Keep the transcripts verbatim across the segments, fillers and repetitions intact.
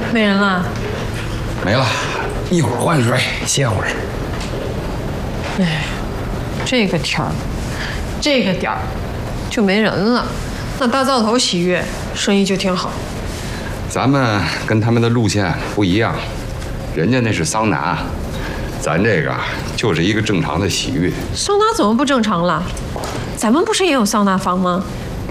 没人了？ 没了，一会儿换水，歇会儿。 哎，这个天儿，这个点儿，就没人了。那大灶头洗浴生意就挺好。 咱们跟他们的路线不一样，人家那是桑拿，咱这个就是一个正常的洗浴。 桑拿怎么不正常了？咱们不是也有桑拿房吗？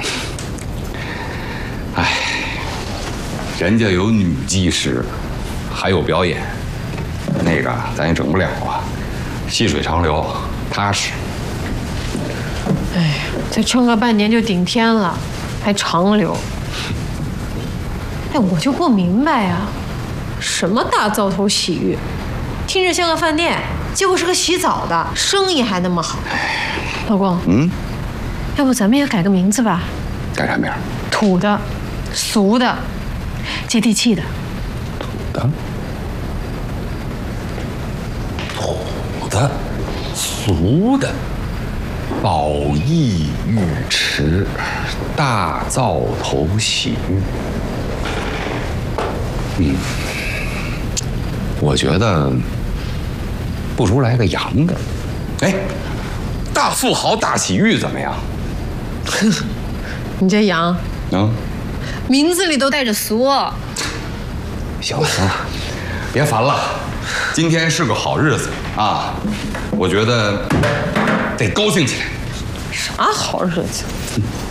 哎，人家有女技师，还有表演，那个咱也整不了啊。细水长流，踏实。 哎，再撑个半年就顶天了，还长流。哎，我就不明白呀、啊，什么大灶头洗浴，听着像个饭店，结果是个洗澡的，生意还那么好。老公， 嗯， 要不咱们也改个名字吧？ 改啥名？ 土的、俗的、接地气的。 土的。土的，俗的，宝益浴池，大灶头洗浴。嗯，我觉得不如来个洋的。哎，大富豪大洗浴怎么样？ 你这洋， 嗯， 名字里都带着俗。 行了行了，别烦了。今天是个好日子啊，我觉得得高兴起来。 啥好日子？